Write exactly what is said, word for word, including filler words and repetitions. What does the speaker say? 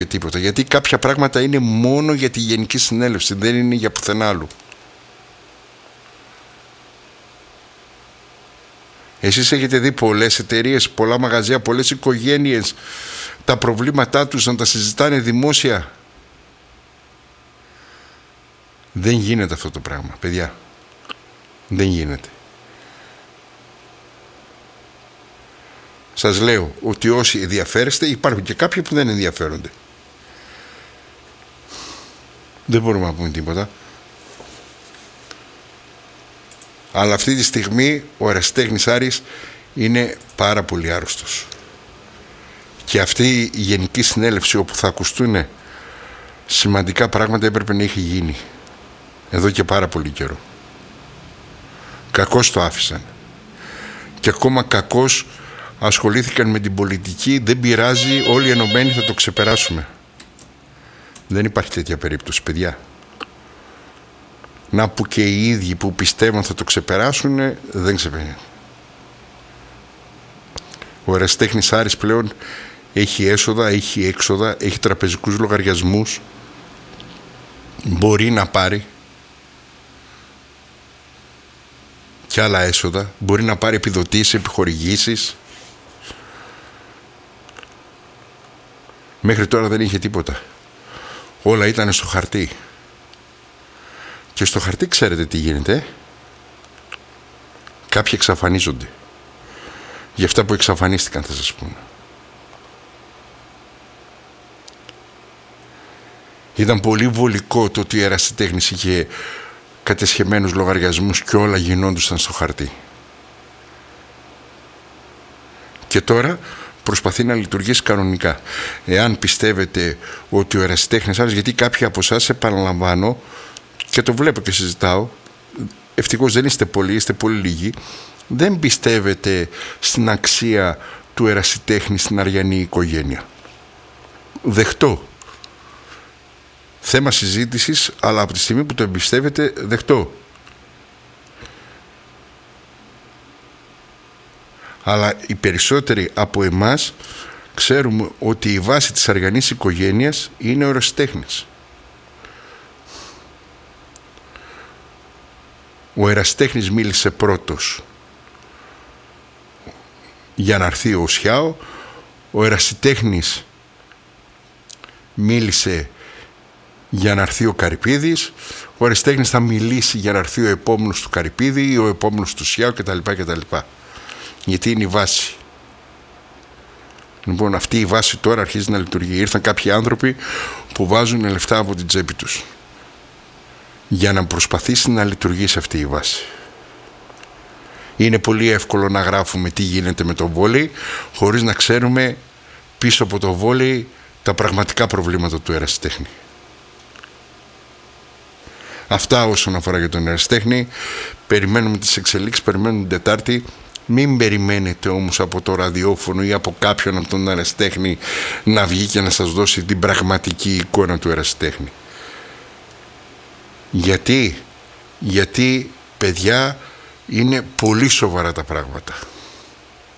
τίποτα. Γιατί κάποια πράγματα είναι μόνο για τη Γενική Συνέλευση, δεν είναι για πουθενά άλλου. Εσείς έχετε δει πολλές εταιρείες, πολλά μαγαζιά, πολλές οικογένειες, τα προβλήματά τους να τα συζητάνε δημόσια? Δεν γίνεται αυτό το πράγμα, παιδιά. Δεν γίνεται. Σας λέω ότι όσοι ενδιαφέρεστε, υπάρχουν και κάποιοι που δεν ενδιαφέρονται. Δεν μπορούμε να πούμε τίποτα. Αλλά αυτή τη στιγμή ο ερασιτέχνης Άρης είναι πάρα πολύ άρρωστος. Και αυτή η Γενική Συνέλευση όπου θα ακουστούν σημαντικά πράγματα έπρεπε να έχει γίνει εδώ και πάρα πολύ καιρό. Κακώς το άφησαν. Και ακόμα κακώς ασχολήθηκαν με την πολιτική. Δεν πειράζει, όλοι οι ενωμένοι θα το ξεπεράσουμε. Δεν υπάρχει τέτοια περίπτωση, παιδιά. Να που και οι ίδιοι που πιστεύουν θα το ξεπεράσουν, δεν ξεπερνάνε. Ο ερασιτέχνης Άρης πλέον έχει έσοδα, έχει έξοδα, έχει τραπεζικούς λογαριασμούς, μπορεί να πάρει και άλλα έσοδα, μπορεί να πάρει επιδοτήσεις, επιχορηγήσεις. Μέχρι τώρα δεν είχε τίποτα. Όλα ήταν στο χαρτί. Και στο χαρτί ξέρετε τι γίνεται. Κάποιοι εξαφανίζονται. Για αυτά που εξαφανίστηκαν θα σας πούμε. Ήταν πολύ βολικό το ότι η ερασιτέχνης είχε κατεσχεμένους λογαριασμούς και όλα γινόντουσαν στο χαρτί. Και τώρα προσπαθεί να λειτουργήσει κανονικά. Εάν πιστεύετε ότι ο ερασιτέχνης Άρης, γιατί κάποιοι από εσάς, επαναλαμβάνω και το βλέπω και συζητάω, ευτυχώς δεν είστε πολλοί, είστε πολύ λίγοι, δεν πιστεύετε στην αξία του ερασιτέχνη στην αριανή οικογένεια. Δεχτώ. Θέμα συζήτησης, αλλά από τη στιγμή που το εμπιστεύετε, δεχτώ. Αλλά οι περισσότεροι από εμάς ξέρουμε ότι η βάση της αριανής οικογένειας είναι ο ερασιτέχνης. Ο ερασιτέχνης μίλησε πρώτος για να έρθει ο Σιάο. Ο ερασιτέχνης μίλησε για να έρθει ο Καρυπίδης. Ο ερασιτέχνης θα μιλήσει για να έρθει ο επόμενος του Καρυπίδη ή ο επόμενος του Σιάο κτλ. κτλ. Γιατί είναι η βάση. Λοιπόν, αυτή η βάση τώρα αρχίζει να λειτουργεί. Ήρθαν κάποιοι άνθρωποι που βάζουν λεφτά από την τσέπη τους για να προσπαθήσει να λειτουργήσει αυτή η βάση. Είναι πολύ εύκολο να γράφουμε τι γίνεται με το βόλεϊ χωρίς να ξέρουμε πίσω από το βόλεϊ τα πραγματικά προβλήματα του ερασιτέχνη. Αυτά όσον αφορά για τον ερασιτέχνη. Περιμένουμε τις εξελίξεις, περιμένουμε την Τετάρτη. Μην περιμένετε όμως από το ραδιόφωνο ή από κάποιον από τον ερασιτέχνη να βγει και να σας δώσει την πραγματική εικόνα του ερασιτέχνη. Γιατί, γιατί παιδιά είναι πολύ σοβαρά τα πράγματα.